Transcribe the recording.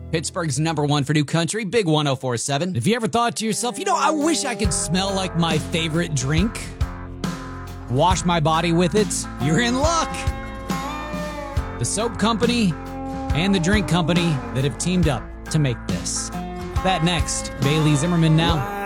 Pittsburgh's #1 for new country, Big 104.7. Have you ever thought to yourself, I wish I could smell like my favorite drink? Wash my body with it? You're in luck! The soap company and the drink company that have teamed up to make this. That next, Bailey Zimmerman now.